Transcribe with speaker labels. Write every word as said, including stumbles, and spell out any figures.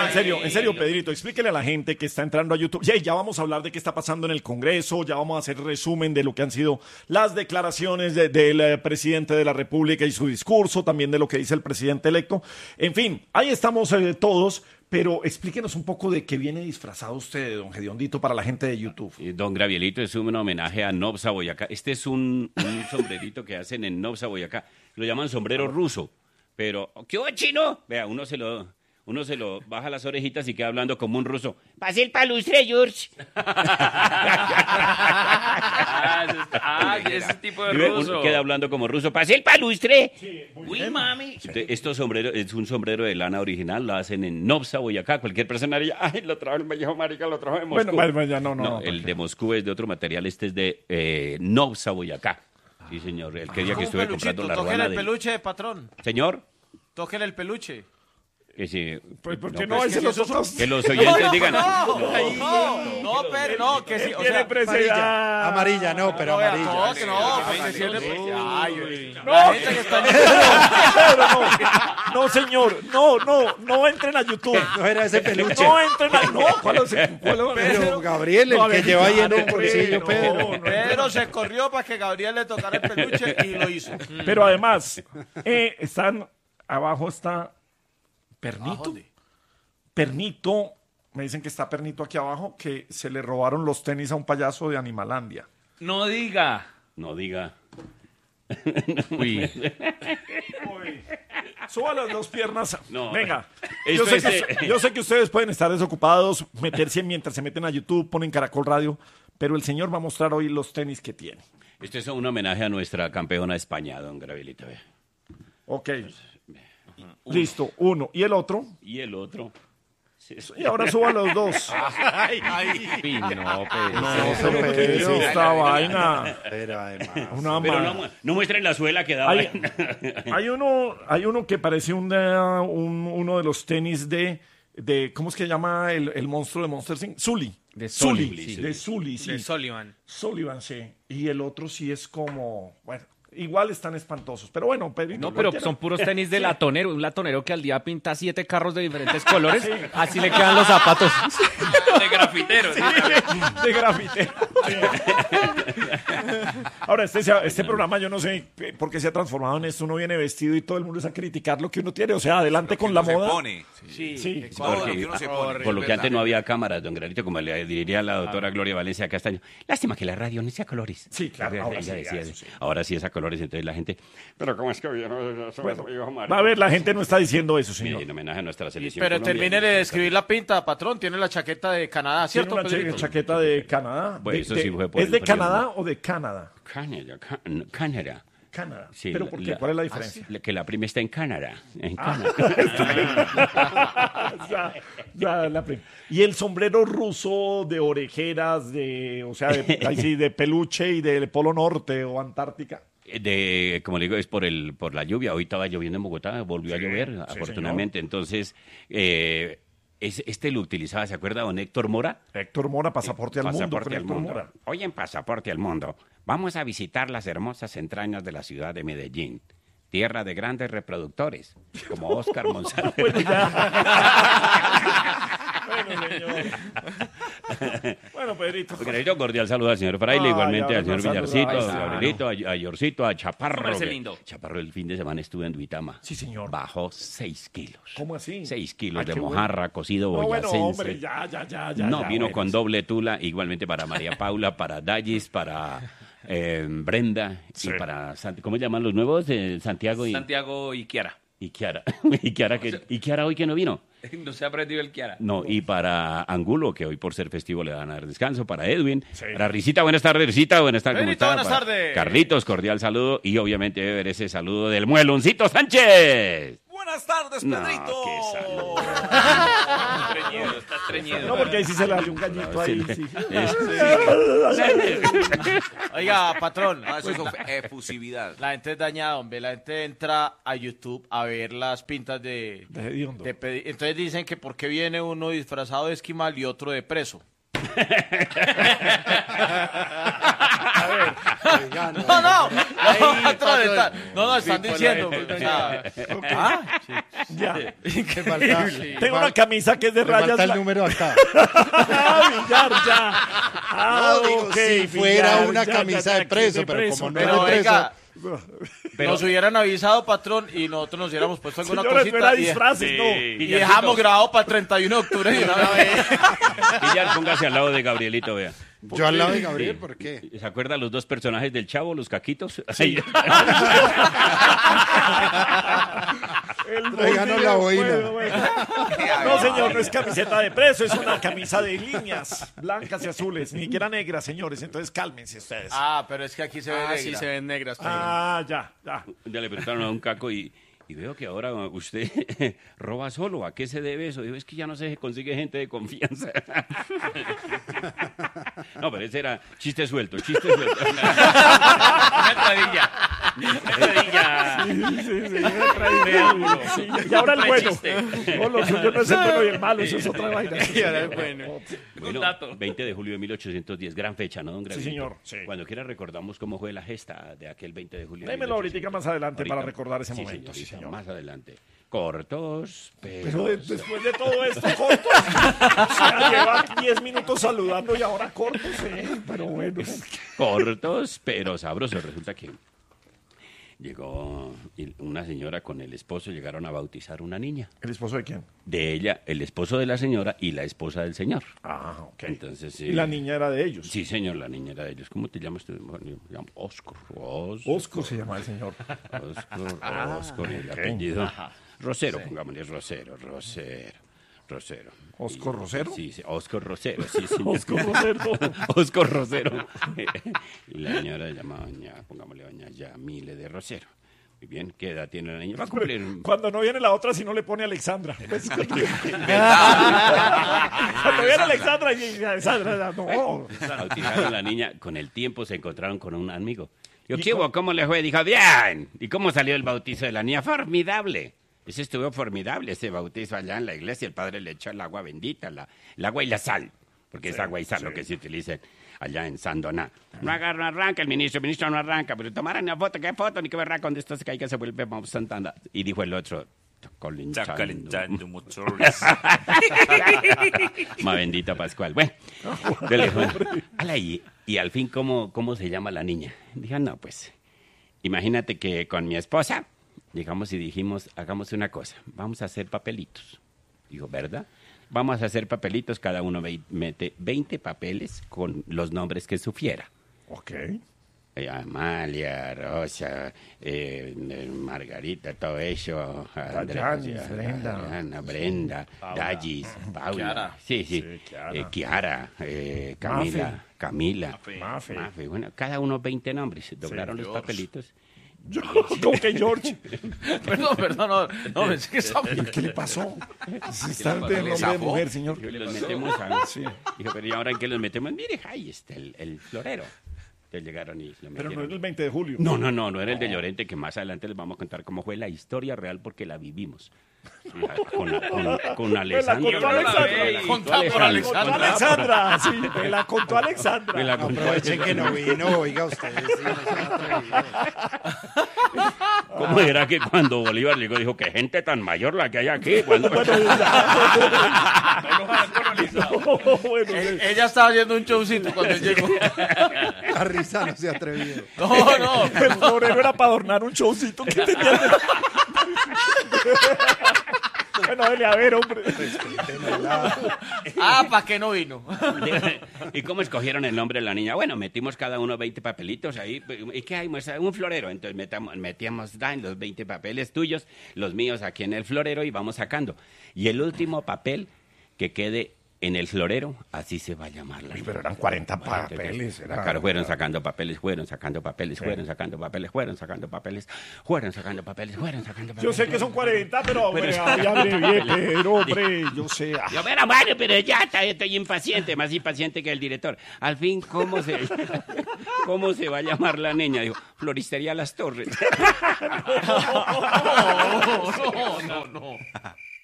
Speaker 1: en serio, en serio, Pedrito, explíquele a la gente que está entrando a YouTube. Ya, ya vamos a hablar de qué está pasando en el Congreso, ya vamos a hacer resumen de lo que han sido las declaraciones de, del eh, presidente de la República y su discurso, también de lo que dice el presidente electo. En fin, ahí estamos eh, todos. Pero explíquenos un poco de qué viene disfrazado usted, don Gediondito, para la gente de YouTube.
Speaker 2: Eh, Don Gravielito, es un homenaje a Nobsa Boyacá. Este es un, un sombrerito que hacen en Nobsa Boyacá. Lo llaman sombrero ruso. Pero, ¿qué hubo, chino? Vea, uno se lo, uno se lo baja las orejitas y queda hablando como un ruso.
Speaker 3: Pase el palustre, George.
Speaker 4: ah, ese, ah, ese tipo de ruso.
Speaker 2: Uno queda hablando como ruso. Pase el palustre.
Speaker 4: Sí, uy, mami.
Speaker 2: Estos sombreros, es un sombrero de lana original, lo hacen en Nobsa Boyacá. Cualquier persona diría, ay, lo trajo el viejo marica, lo trajo de Moscú.
Speaker 1: Bueno, bueno, ya no, no.
Speaker 2: No,
Speaker 1: no
Speaker 2: el
Speaker 1: porque...
Speaker 2: de Moscú es de otro material, este es de eh, Nobsa Boyacá. Sí, señor, el que día que estuve comprando la ruana
Speaker 5: el
Speaker 2: de...
Speaker 5: peluche, patrón.
Speaker 2: Señor.
Speaker 5: Tóquele el peluche.
Speaker 2: Que sí.
Speaker 1: Pues, ¿por qué
Speaker 2: no,
Speaker 1: no?
Speaker 2: pues,
Speaker 1: Ese
Speaker 5: que
Speaker 1: los
Speaker 5: si
Speaker 1: otros...
Speaker 2: Que los oyentes
Speaker 5: no,
Speaker 2: digan...
Speaker 5: No,
Speaker 2: no,
Speaker 5: no, no, pero no, que sí, o sea...
Speaker 6: Amarilla, amarilla, no, pero
Speaker 5: no,
Speaker 6: amarilla.
Speaker 5: No, que no, porque si es de... Ay,
Speaker 1: No,
Speaker 5: la gente que está...
Speaker 1: Pedro, no, no, señor, no, no, no entren a YouTube.
Speaker 6: No era ese peluche.
Speaker 1: No entren a... No, ¿cuál es el, cuál es el-
Speaker 6: Pero Gabriel, el
Speaker 1: No, a
Speaker 6: que
Speaker 1: ver,
Speaker 6: lleva ahí en un
Speaker 1: no,
Speaker 6: bolsillo,
Speaker 1: no,
Speaker 6: Pedro.
Speaker 1: no, no.
Speaker 5: Pedro se corrió para que Gabriel le tocara el peluche y lo hizo.
Speaker 1: Pero además, eh, están, abajo está Pernito. Pernito, me dicen que está Pernito aquí abajo, que se le robaron los tenis a un payaso de Animalandia.
Speaker 4: No diga.
Speaker 2: No diga.
Speaker 4: Uy.
Speaker 1: Suba las dos piernas.
Speaker 2: No.
Speaker 1: Venga.
Speaker 2: Esto
Speaker 1: Yo sé,
Speaker 2: es
Speaker 1: que,
Speaker 2: de-
Speaker 1: yo sé que ustedes pueden estar desocupados, meterse mientras se meten a YouTube, ponen Caracol Radio, pero el señor va a mostrar hoy los tenis que tiene.
Speaker 2: Este es un homenaje a nuestra campeona de España, don Gravielito. Vea.
Speaker 1: Ok. Listo, uno. ¿Y el otro?
Speaker 2: Y el otro...
Speaker 1: Y ahora suba los dos.
Speaker 4: Ay, ay. No,
Speaker 1: No,
Speaker 4: pero...
Speaker 1: pero ¿qué es esta vaina?
Speaker 6: Pero además.
Speaker 1: Una
Speaker 2: Pero
Speaker 1: ma-
Speaker 2: no, mu- no muestren la suela que da.
Speaker 1: Hay,
Speaker 2: vaina.
Speaker 1: hay uno, hay uno que parece un, de- un- uno de los tenis de, de ¿cómo es que se llama el, el monstruo de Monster inc? Sully.
Speaker 4: De
Speaker 1: Sully,
Speaker 4: Sully, sí.
Speaker 1: de Sully, sí.
Speaker 5: De Sullivan.
Speaker 1: Sullivan, sí. Y el otro sí es como, bueno, igual están espantosos. Pero bueno, Pedrito,
Speaker 4: No, pero
Speaker 1: cualquiera.
Speaker 4: son puros tenis de latonero. Un latonero que al día pinta siete carros de diferentes colores. Así le quedan los zapatos.
Speaker 2: De grafitero. ¿sí?
Speaker 1: de grafitero. Ahora, este, se- este programa yo no sé por qué se ha transformado en esto. Uno viene vestido y todo el mundo es a criticar lo que uno tiene. O sea, adelante con la
Speaker 7: Se
Speaker 1: moda.
Speaker 7: pone.
Speaker 5: Sí.
Speaker 1: Sí.
Speaker 7: Todo
Speaker 2: Porque-
Speaker 7: lo que uno se pone.
Speaker 2: Por lo
Speaker 7: es
Speaker 2: que antes
Speaker 7: verdad.
Speaker 2: no había cámaras, don Granito, como le diría la doctora Gloria Valencia Castaño. Lástima que la radio no sea a colores.
Speaker 1: Sí, claro,
Speaker 2: Ella
Speaker 1: ahora
Speaker 2: decía
Speaker 1: sí,
Speaker 2: eso.
Speaker 1: eso sí.
Speaker 2: Ahora sí es a colores, entonces la gente... Pero ¿cómo es que hoy no eso
Speaker 1: Bueno,
Speaker 2: me dijo Mario?
Speaker 1: va a ver, la gente no está diciendo eso,
Speaker 2: Mire,
Speaker 1: señor.
Speaker 2: en homenaje a nuestra selección
Speaker 5: Pero
Speaker 2: Colombia.
Speaker 5: termine de describir la pinta, patrón. Tiene la chaqueta de Canadá,
Speaker 1: Tiene
Speaker 5: ¿cierto,
Speaker 1: una cha-
Speaker 5: Pedrito?
Speaker 1: chaqueta de Canadá.
Speaker 2: Pues
Speaker 1: De-
Speaker 2: eso
Speaker 1: de-
Speaker 2: sí fue por
Speaker 1: ¿Es
Speaker 2: el
Speaker 1: de
Speaker 2: frío,
Speaker 1: Canadá
Speaker 2: ¿no?
Speaker 1: o de Canadá?
Speaker 2: Canadá, Can- Canadá.
Speaker 1: Canadá.
Speaker 2: Sí,
Speaker 1: ¿Pero
Speaker 2: la-
Speaker 1: por qué?
Speaker 2: la-
Speaker 1: ¿Cuál es la diferencia?
Speaker 2: La- Que la prima está en Canadá. En
Speaker 1: Ah.
Speaker 2: Canadá.
Speaker 1: Ya, ya, la prim- y el sombrero ruso de orejeras, de, o sea, de, ahí sí, de peluche y del Polo Norte o Antártica.
Speaker 2: De, como le digo, es por el por la lluvia. Hoy estaba lloviendo en Bogotá, volvió a llover,
Speaker 1: sí,
Speaker 2: afortunadamente. Entonces, eh, es- este lo utilizaba, ¿se acuerda, don Héctor Mora?
Speaker 1: Héctor Mora, pasaporte al mundo.
Speaker 2: Pasaporte
Speaker 1: con
Speaker 2: al
Speaker 1: Héctor
Speaker 2: mundo.
Speaker 1: Mora.
Speaker 2: Hoy en Pasaporte al Mundo vamos a visitar las hermosas entrañas de la ciudad de Medellín, tierra de grandes reproductores, como Oscar Monsalve.
Speaker 1: Bueno, señor. Bueno, Pedrito.
Speaker 2: Granito, cordial saludo al señor Fraile,
Speaker 1: Ah,
Speaker 2: igualmente
Speaker 1: ya,
Speaker 2: al señor
Speaker 1: ya,
Speaker 2: Villarcito,
Speaker 1: saludos.
Speaker 2: a
Speaker 1: Ay,
Speaker 2: Gabrielito, a, a Yorcito, a Chaparro.
Speaker 4: Parece
Speaker 2: que-
Speaker 4: lindo.
Speaker 2: Chaparro, el fin de semana estuve en Duitama.
Speaker 1: Sí, señor.
Speaker 2: Bajó seis kilos.
Speaker 1: ¿Cómo así?
Speaker 2: Seis kilos
Speaker 1: Ay,
Speaker 2: de
Speaker 1: qué bueno.
Speaker 2: mojarra, cocido
Speaker 1: No, bueno,
Speaker 2: boyacense.
Speaker 1: hombre, ya, ya, ya, ya.
Speaker 2: no,
Speaker 1: ya,
Speaker 2: vino
Speaker 1: bueno,
Speaker 2: con
Speaker 1: sí.
Speaker 2: doble tula, igualmente para María Paula, para Dallis, para eh, Brenda
Speaker 1: Sí.
Speaker 2: y para, Sant- ¿cómo llaman los nuevos? Eh, Santiago y,
Speaker 4: Santiago y Kiara.
Speaker 2: y Kiara. y, Kiara que, y Kiara hoy que no vino.
Speaker 4: No se ha aprendido el Kiara.
Speaker 2: No, y para Angulo, que hoy por ser festivo le van a dar descanso, para Edwin,
Speaker 1: Sí.
Speaker 2: para Risita, buenas tardes, Risita, buenas tardes, ¿cómo
Speaker 5: Pedrito,
Speaker 2: está?
Speaker 5: buenas
Speaker 2: Para
Speaker 5: tardes.
Speaker 2: Carlitos, cordial saludo, y obviamente debe ver ese saludo del Mueloncito Sánchez.
Speaker 7: Buenas tardes,
Speaker 2: No,
Speaker 7: Pedrito.
Speaker 2: qué saludo.
Speaker 4: Está estreñido, está estreñido.
Speaker 1: No, porque ahí sí se le salió un gallito ahí. Sí.
Speaker 5: Oiga, patrón.
Speaker 7: Ah, eso es of- efusividad.
Speaker 5: La gente es dañada, hombre. La gente entra a YouTube a ver las pintas de...
Speaker 1: De hediondo.
Speaker 5: de pedi- Entonces dicen que por qué viene uno disfrazado de esquimal y otro de preso.
Speaker 1: A ver, ver.
Speaker 6: Oiga, no,
Speaker 5: No, no, no,
Speaker 6: Ahí,
Speaker 5: patrón,
Speaker 6: patrón.
Speaker 5: está- no, no, están
Speaker 6: Sí, por
Speaker 5: diciendo.
Speaker 6: ahí.
Speaker 5: pues, o sea, ah,
Speaker 1: Ya.
Speaker 6: Me falta,
Speaker 1: Tengo una camisa que es de
Speaker 6: me
Speaker 1: rayas.
Speaker 6: falta el
Speaker 1: blan-
Speaker 6: número acá.
Speaker 1: Ah, Villar, ya. Ah,
Speaker 6: No, digo,
Speaker 1: ok,
Speaker 6: si fuera
Speaker 1: Villar,
Speaker 6: una
Speaker 1: ya,
Speaker 6: camisa
Speaker 1: ya,
Speaker 6: de
Speaker 1: ya,
Speaker 6: preso,
Speaker 1: de
Speaker 6: pero
Speaker 1: preso,
Speaker 6: como no
Speaker 5: pero
Speaker 6: es de preso.
Speaker 5: oiga,
Speaker 2: Pero-
Speaker 5: nos hubieran avisado, patrón, y nosotros nos hubiéramos puesto alguna
Speaker 1: Señores, no era
Speaker 5: cosita y,
Speaker 1: disfraces, no.
Speaker 5: y dejamos grabado para el treinta y uno de octubre de una vez.
Speaker 2: Y ya póngase al lado de Gabrielito, vea.
Speaker 6: Yo al lado de Gabriel,
Speaker 2: Sí.
Speaker 6: ¿por qué?
Speaker 2: ¿Se acuerdan los dos personajes del Chavo, los caquitos? Sí.
Speaker 1: El
Speaker 6: Tráiganos la boina.
Speaker 1: Bueno, bueno. No, señor, no es camiseta de preso, es una camisa de líneas blancas y azules, ni siquiera negras, señores. Entonces cálmense ustedes.
Speaker 5: Ah, pero es que aquí se ve
Speaker 8: Ah,
Speaker 5: negra.
Speaker 8: sí se ven negras.
Speaker 1: Ah, ya, ya.
Speaker 2: Ya le preguntaron a un caco y, y veo que ahora usted roba solo. ¿A qué se debe eso? Digo, es que ya no se consigue gente de confianza. No, pero ese era chiste suelto, chiste suelto.
Speaker 8: Una entradilla. Una entradilla.
Speaker 1: Sí, sí, sí, una tradición. Sí, y ahora el bueno. No, lo suyo no es el bueno y el malo, eso es otra vaina.
Speaker 8: Y ahora es bueno.
Speaker 2: Bueno,
Speaker 8: Un dato.
Speaker 2: veinte de julio de mil ochocientos diez, gran fecha, ¿no, don Gabrielito?
Speaker 1: señor, sí.
Speaker 2: Cuando quiera recordamos cómo fue la gesta de aquel veinte de julio. de
Speaker 1: Démelo ahorita
Speaker 2: mil ochocientos diez.
Speaker 1: más adelante para
Speaker 2: Ahorita.
Speaker 1: recordar ese
Speaker 2: Sí,
Speaker 1: momento, sí,
Speaker 2: señorita,
Speaker 1: señor.
Speaker 2: Más adelante. Cortos, pero...
Speaker 1: Pero de- después de todo esto, cortos. O sea, lleva diez minutos saludando y ahora cortos, ¿eh? Pero bueno.
Speaker 2: Cortos, pero sabrosos. Resulta que llegó y una señora con el esposo, llegaron a bautizar una niña.
Speaker 1: ¿El esposo de quién?
Speaker 2: De ella, el esposo de la señora y la esposa del señor.
Speaker 1: Ah, ok.
Speaker 2: Entonces, sí.
Speaker 1: Y la niña era de ellos.
Speaker 2: Sí, señor, la niña era de ellos. ¿Cómo te llamas tú? Bueno, yo me llamo Oscar. Oscar.
Speaker 1: Osco se llama el señor.
Speaker 2: Oscar, Oscar, y el
Speaker 1: ok.
Speaker 2: apellido. Rosero, pongámosle Rosero, Rosero, Rosero.
Speaker 1: ¿Oscar
Speaker 2: Y-
Speaker 1: Rosero?
Speaker 2: Sí, sí, Oscar Rosero, sí, señor.
Speaker 1: Oscar Rosero.
Speaker 2: Oscar Rosero. Y la señora se llama doña, pongámosle doña Yamile de Rosero. Muy bien, ¿qué edad tiene la niña? Va a cumplir...
Speaker 1: Cuando no viene la otra, si no le pone Alexandra. Pues, cuando, cuando viene Alexandra, y dice, Alexandra, no.
Speaker 2: Bautizaron a la niña, con el tiempo se encontraron con un amigo. Yo,
Speaker 1: ¿Y
Speaker 2: ¿qué
Speaker 1: cómo?
Speaker 2: hubo? ¿Cómo le fue? Dijo, bien. ¿Y cómo salió el bautizo de la niña? Formidable. Ese estuvo formidable, ese bautizo allá en la iglesia. El padre le echó el agua bendita, la, el agua y la sal. Porque es agua y sal lo que se utiliza allá en Sandoná. No agarra, no arranca el ministro, el ministro no arranca. Pero tomaron una foto, ¿qué foto? Ni que verá cuando esto se caiga se vuelve vamos Santana. Y dijo el otro,
Speaker 7: Está
Speaker 2: colinchando.
Speaker 7: calentando motores.
Speaker 2: Ma bendita Pascual. Bueno, dele, bueno. Ala, y, y al fin, ¿cómo, ¿cómo se llama la niña? Dije, no, pues, imagínate que con mi esposa, llegamos y dijimos, hagamos una cosa, vamos a hacer papelitos. Digo, ¿verdad? Vamos a hacer papelitos, cada uno ve- mete veinte papeles con los nombres que supiera.
Speaker 1: Ok.
Speaker 2: Eh, Amalia, Rosa, eh, eh, Margarita, todo eso. Andrea,
Speaker 1: Dayanis,
Speaker 2: eh,
Speaker 1: Brenda.
Speaker 2: Ana, Brenda, Dallis, Paula.
Speaker 5: Kiara.
Speaker 2: Sí, sí.
Speaker 1: Sí, Kiara.
Speaker 2: Eh, Kiara, eh, Camila,
Speaker 1: Mafe.
Speaker 2: Camila.
Speaker 1: Mafe.
Speaker 2: Mafe. Bueno, cada uno veinte nombres. Doblaron los papelitos.
Speaker 1: Yo, como que George.
Speaker 5: Perdón, perdón, no, no, es que está
Speaker 1: ¿Qué le pasó? Si está de nombre de
Speaker 7: zafó?
Speaker 1: mujer, señor.
Speaker 2: Y los metemos a... Dijo, pero ¿y ahora en qué los metemos? Mire, ahí está el, el florero. Entonces llegaron y lo metieron.
Speaker 1: Pero no es el veinte de julio.
Speaker 2: No, no, no, no era el de Llorente, que más adelante les vamos a contar cómo fue la historia real porque la vivimos. Con, con, con
Speaker 1: Me la
Speaker 2: Alessandro.
Speaker 1: contó Alexandra.
Speaker 2: Me la contó
Speaker 5: Contá por
Speaker 1: Me contó Alexandra, sí, me la contó
Speaker 2: Me
Speaker 1: Alexandra.
Speaker 2: la contó
Speaker 6: Aprovechen que no vino, oiga ustedes. Sí, no sean atrevidos.
Speaker 2: ¿Cómo era que cuando Bolívar llegó dijo que gente tan mayor la que hay aquí? Cuando...
Speaker 1: Bueno, ya. No, bueno,
Speaker 5: Eh, Ella estaba haciendo un showcito cuando él llegó.
Speaker 6: La risa no se ha atrevido.
Speaker 5: No, no.
Speaker 1: el florero era para adornar un showcito que tenía. de- Bueno, dele a ver, hombre.
Speaker 5: Ah, ¿para qué no vino?
Speaker 2: ¿Y cómo escogieron el nombre de la niña? Bueno, metimos cada uno veinte papelitos ahí. ¿Y qué hay? Muestra, un florero. Entonces metamos, metíamos dan los veinte papeles tuyos, los míos aquí en el florero y vamos sacando. Y el último papel que quede en el florero, así se va a llamar la niña.
Speaker 1: pero eran cuarenta papeles, era-
Speaker 2: Claro, fueron sacando papeles, fueron sacando papeles, fueron sacando papeles, fueron sacando papeles, fueron sacando papeles, fueron sacando papeles.
Speaker 1: Yo sé que son cuarenta, pero hombre, ay, abrevié, pero hombre, yo sé. ah.
Speaker 2: Yo, pero bueno, pero ya está, estoy impaciente, más impaciente que el director. Al fin, ¿cómo se, cómo se va a llamar la niña? Dijo, Floristería Las Torres.
Speaker 5: No, no, no.